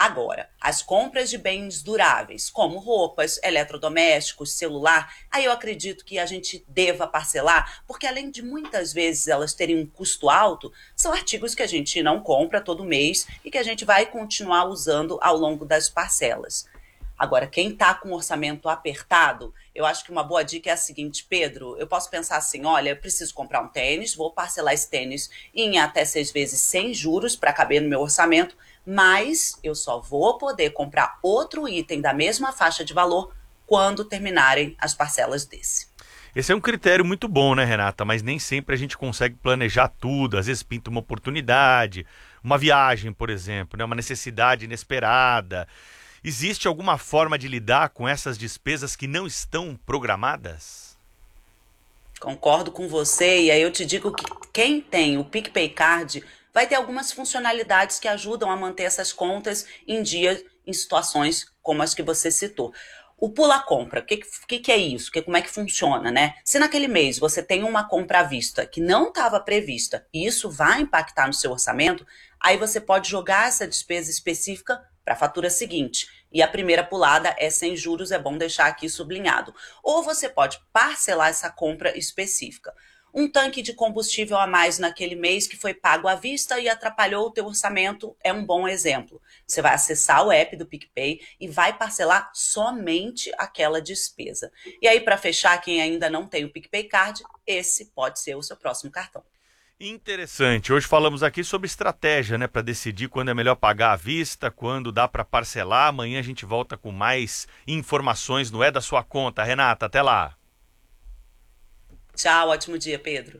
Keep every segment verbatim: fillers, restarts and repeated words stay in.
Agora, as compras de bens duráveis, como roupas, eletrodomésticos, celular, aí eu acredito que a gente deva parcelar, porque além de muitas vezes elas terem um custo alto, são artigos que a gente não compra todo mês e que a gente vai continuar usando ao longo das parcelas. Agora, quem está com o orçamento apertado, eu acho que uma boa dica é a seguinte: Pedro, eu posso pensar assim, olha, eu preciso comprar um tênis, vou parcelar esse tênis em até seis vezes sem juros para caber no meu orçamento, mas eu só vou poder comprar outro item da mesma faixa de valor quando terminarem as parcelas desse. Esse é um critério muito bom, né, Renata? Mas nem sempre a gente consegue planejar tudo. Às vezes pinta uma oportunidade, uma viagem, por exemplo, né? Uma necessidade inesperada. Existe alguma forma de lidar com essas despesas que não estão programadas? Concordo com você, e aí eu te digo que quem tem o PicPay Card vai ter algumas funcionalidades que ajudam a manter essas contas em dia em situações como as que você citou. O pula-compra, o que, que, que é isso? Que, como é que funciona, né? Se naquele mês você tem uma compra à vista que não estava prevista e isso vai impactar no seu orçamento, aí você pode jogar essa despesa específica para a fatura seguinte. E a primeira pulada é sem juros, é bom deixar aqui sublinhado. Ou você pode parcelar essa compra específica. Um tanque de combustível a mais naquele mês que foi pago à vista e atrapalhou o teu orçamento é um bom exemplo. Você vai acessar o app do PicPay e vai parcelar somente aquela despesa. E aí, para fechar, quem ainda não tem o PicPay Card, esse pode ser o seu próximo cartão. Interessante. Hoje falamos aqui sobre estratégia, né, para decidir quando é melhor pagar à vista, quando dá para parcelar. Amanhã a gente volta com mais informações no É da Sua Conta. Renata, até lá. Tchau, ótimo dia, Pedro.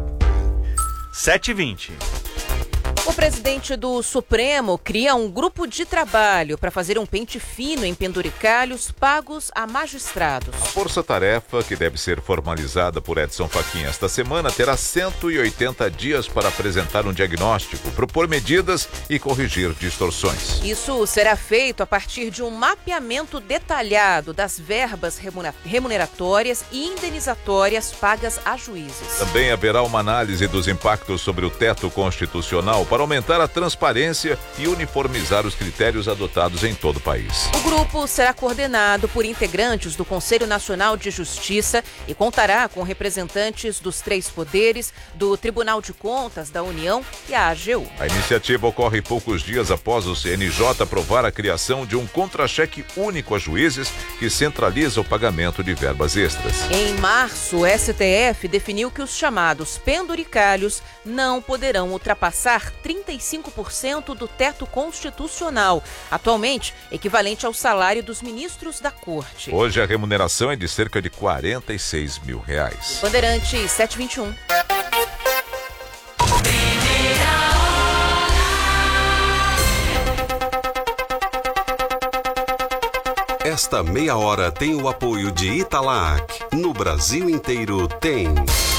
sete e vinte. O presidente do Supremo cria um grupo de trabalho para fazer um pente fino em penduricalhos pagos a magistrados. A força-tarefa, que deve ser formalizada por Edson Fachin esta semana, terá cento e oitenta dias para apresentar um diagnóstico, propor medidas e corrigir distorções. Isso será feito a partir de um mapeamento detalhado das verbas remuneratórias e indenizatórias pagas a juízes. Também haverá uma análise dos impactos sobre o teto constitucional para aumentar a transparência e uniformizar os critérios adotados em todo o país. O grupo será coordenado por integrantes do Conselho Nacional de Justiça e contará com representantes dos três poderes, do Tribunal de Contas da União e a A G U. A iniciativa ocorre poucos dias após o C N J aprovar a criação de um contra-cheque único a juízes que centraliza o pagamento de verbas extras. Em março, o S T F definiu que os chamados penduricalhos não poderão ultrapassar trinta e cinco por cento do teto constitucional, atualmente equivalente ao salário dos ministros da Corte. Hoje a remuneração é de cerca de quarenta e seis mil reais. Bandeirantes sete e vinte e um. Esta meia hora tem o apoio de Italac. No Brasil inteiro tem...